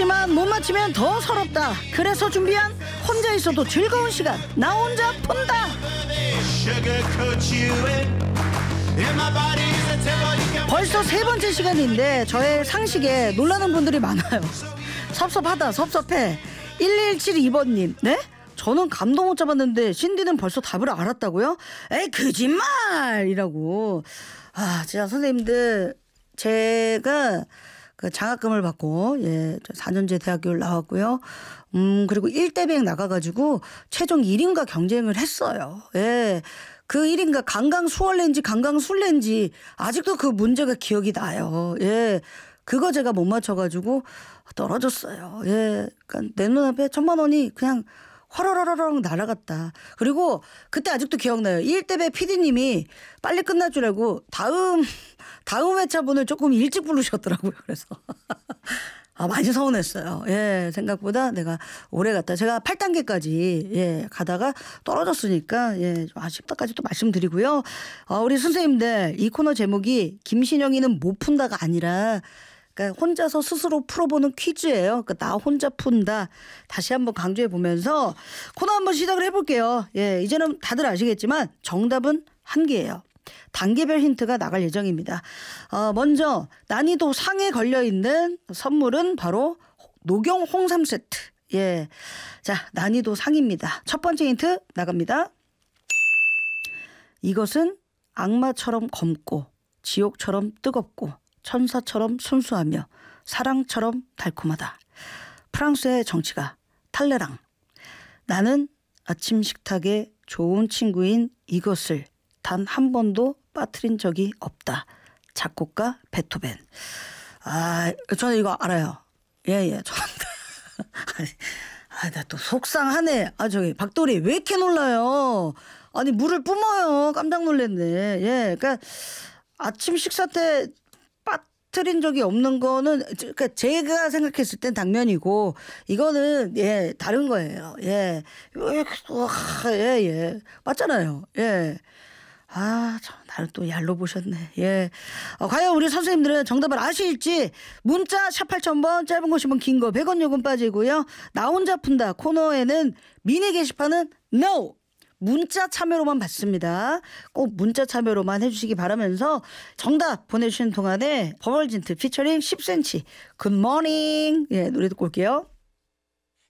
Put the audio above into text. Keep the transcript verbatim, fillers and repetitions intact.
맞지만 못 맞히면 더 서럽다. 그래서 준비한 혼자 있어도 즐거운 시간, 나 혼자 푼다. 벌써 세 번째 시간인데 저의 상식에 놀라는 분들이 많아요. 섭섭하다, 섭섭해. 일일칠이 번님, 네? 저는 감도 못 잡았는데 신디는 벌써 답을 알았다고요? 에이, 거짓말이라고. 아, 진짜 선생님들, 제가 그 장학금을 받고, 예, 사 년제 대학교를 나왔고요. 음, 그리고 일 대 비행 나가가지고 최종 일 인과 경쟁을 했어요. 예. 그 일 인가 강강수월랜지 강강술랜지 아직도 그 문제가 기억이 나요. 예. 그거 제가 못 맞춰가지고 떨어졌어요. 예. 그러니까 내 눈앞에 천만 원이 그냥 허러러러렁 날아갔다. 그리고 그때 아직도 기억나요. 일 대배 피디님이 빨리 끝날 줄 알고 다음 다음 회차분을 조금 일찍 부르셨더라고요. 그래서 아, 많이 서운했어요. 예, 생각보다 내가 오래 갔다. 제가 팔 단계까지 예 가다가 떨어졌으니까 예 아쉽다까지 또 말씀드리고요. 어, 우리 선생님들, 이 코너 제목이 김신영이는 못 푼다가 아니라, 그러니까 혼자서 스스로 풀어보는 퀴즈예요. 그러니까 나 혼자 푼다. 다시 한번 강조해 보면서 코너 한번 시작을 해볼게요. 예, 이제는 다들 아시겠지만 정답은 한 개예요. 단계별 힌트가 나갈 예정입니다. 어, 먼저 난이도 상에 걸려있는 선물은 바로 녹용 홍삼 세트. 예, 자, 난이도 상입니다. 첫 번째 힌트 나갑니다. 이것은 악마처럼 검고 지옥처럼 뜨겁고 천사처럼 순수하며 사랑처럼 달콤하다. 프랑스의 정치가 탈레랑. 나는 아침 식탁에 좋은 친구인 이것을 단 한 번도 빠뜨린 적이 없다. 작곡가 베토벤. 아, 저는 이거 알아요. 예, 예. 저는 아, 나 또 속상하네. 아, 저기 박돌이 왜 이렇게 놀라요? 아니, 물을 뿜어요. 깜짝 놀랐네. 예, 그러니까 아침 식사 때 빠뜨린 적이 없는 거는, 그러니까 제가 생각했을 땐 당면이고, 이거는 예 다른 거예요. 예, 예, 예, 맞잖아요. 예. 아, 참, 나를 또 얄로 보셨네. 예. 어, 과연 우리 선생님들은 정답을 아실지 문자 샵 팔천 번, 짧은 거 오십 원, 긴 거 백 원 요금 빠지고요. 나 혼자 푼다 코너에는 미니 게시판은 NO! 문자 참여로만 받습니다. 꼭 문자 참여로만 해주시기 바라면서 정답 보내주시는 동안에 버벌진트 피처링 십 센티미터 굿모닝, 예, 노래 듣고 올게요.